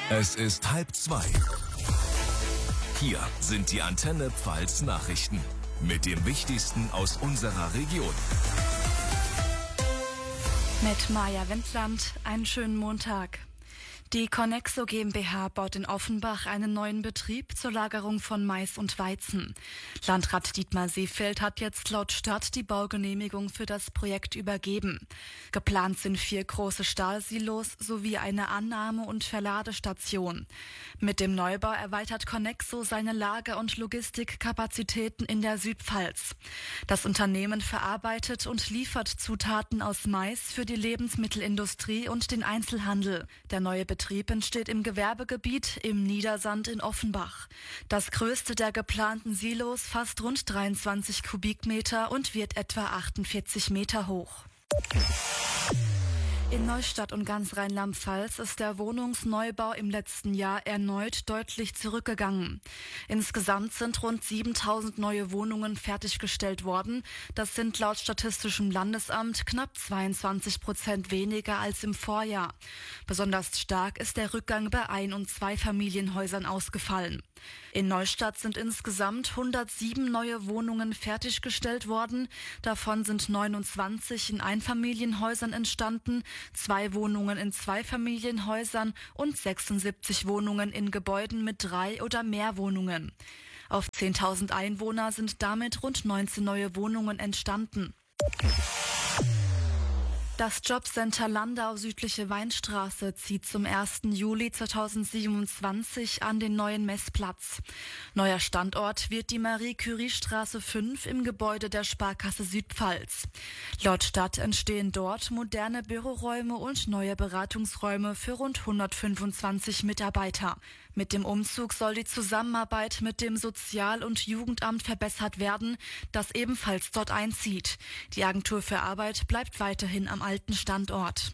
Es ist 1:30. Hier sind die Antenne Pfalz Nachrichten mit dem Wichtigsten aus unserer Region. Mit Maja Wendland, einen schönen Montag. Die Conexo GmbH baut in Offenbach einen neuen Betrieb zur Lagerung von Mais und Weizen. Landrat Dietmar Seefeld hat jetzt laut Stadt die Baugenehmigung für das Projekt übergeben. Geplant sind 4 große Stahlsilos sowie eine Annahme- und Verladestation. Mit dem Neubau erweitert Conexo seine Lager- und Logistikkapazitäten in der Südpfalz. Das Unternehmen verarbeitet und liefert Zutaten aus Mais für die Lebensmittelindustrie und den Einzelhandel. Der neue Betrieb entsteht im Gewerbegebiet im Niedersand in Offenbach. Das größte der geplanten Silos fasst rund 23 Kubikmeter und wird etwa 48 Meter hoch. In Neustadt und ganz Rheinland-Pfalz ist der Wohnungsneubau im letzten Jahr erneut deutlich zurückgegangen. Insgesamt sind rund 7.000 neue Wohnungen fertiggestellt worden. Das sind laut Statistischem Landesamt knapp 22% weniger als im Vorjahr. Besonders stark ist der Rückgang bei Ein- und Zweifamilienhäusern ausgefallen. In Neustadt sind insgesamt 107 neue Wohnungen fertiggestellt worden. Davon sind 29 in Einfamilienhäusern entstanden, 2 Wohnungen in Zweifamilienhäusern und 76 Wohnungen in Gebäuden mit 3 oder mehr Wohnungen. Auf 10.000 Einwohner sind damit rund 19 neue Wohnungen entstanden. Das Jobcenter Landau Südliche Weinstraße zieht zum 1. Juli 2027 an den neuen Messplatz. Neuer Standort wird die Marie-Curie-Straße 5 im Gebäude der Sparkasse Südpfalz. Laut Stadt entstehen dort moderne Büroräume und neue Beratungsräume für rund 125 Mitarbeiter. Mit dem Umzug soll die Zusammenarbeit mit dem Sozial- und Jugendamt verbessert werden, das ebenfalls dort einzieht. Die Agentur für Arbeit bleibt weiterhin am alten Standort.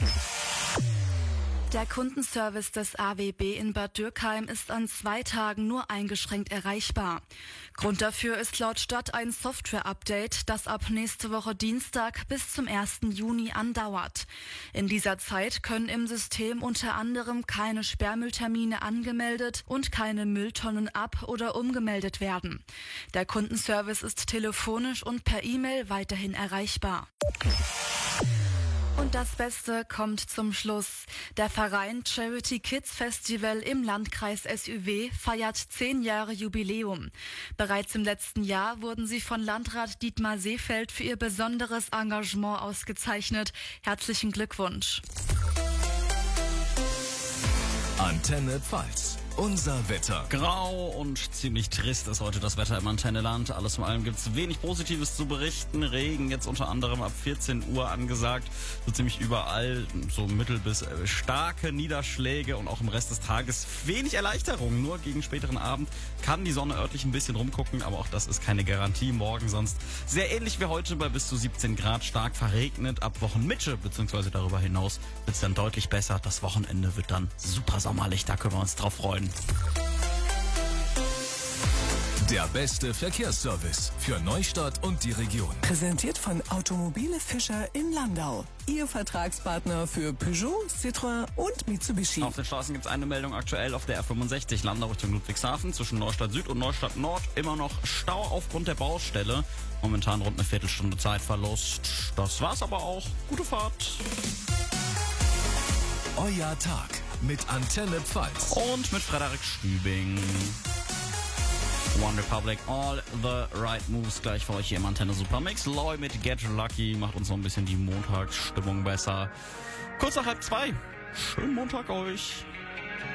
Der Kundenservice des AWB in Bad Dürkheim ist an 2 Tagen nur eingeschränkt erreichbar. Grund dafür ist laut Stadt ein Software-Update, das ab nächste Woche Dienstag bis zum 1. Juni andauert. In dieser Zeit können im System unter anderem keine Sperrmülltermine angemeldet und keine Mülltonnen ab- oder umgemeldet werden. Der Kundenservice ist telefonisch und per E-Mail weiterhin erreichbar. Und das Beste kommt zum Schluss. Der Verein Charity Kids Festival im Landkreis SÜW feiert 10 Jahre Jubiläum. Bereits im letzten Jahr wurden sie von Landrat Dietmar Seefeld für ihr besonderes Engagement ausgezeichnet. Herzlichen Glückwunsch. Antenne Pfalz. Unser Wetter. Grau und ziemlich trist ist heute das Wetter im Antenneland. Alles in allem gibt's wenig Positives zu berichten. Regen jetzt unter anderem ab 14 Uhr angesagt. So ziemlich überall so mittel bis starke Niederschläge und auch im Rest des Tages wenig Erleichterung. Nur gegen späteren Abend kann die Sonne örtlich ein bisschen rumgucken, aber auch das ist keine Garantie. Morgen sonst sehr ähnlich wie heute bei bis zu 17 Grad, stark verregnet. Ab Wochenmitte bzw. darüber hinaus wird's dann deutlich besser. Das Wochenende wird dann super sommerlich, da können wir uns drauf freuen. Der beste Verkehrsservice für Neustadt und die Region. Präsentiert von Automobile Fischer in Landau. Ihr Vertragspartner für Peugeot, Citroën und Mitsubishi. Auf den Straßen gibt es eine Meldung aktuell auf der R65 Landau Richtung Ludwigshafen zwischen Neustadt Süd und Neustadt Nord. Immer noch Stau aufgrund der Baustelle. Momentan rund eine Viertelstunde Zeitverlust. Das war's aber auch. Gute Fahrt. Euer Tag mit Antenne Pfalz. Und mit Frederik Stübing. One Republic, all the right moves gleich für euch hier im Antenne Supermix. Loy mit Get Lucky macht uns noch ein bisschen die Montagsstimmung besser. Kurz nach 1:30. Schönen Montag euch.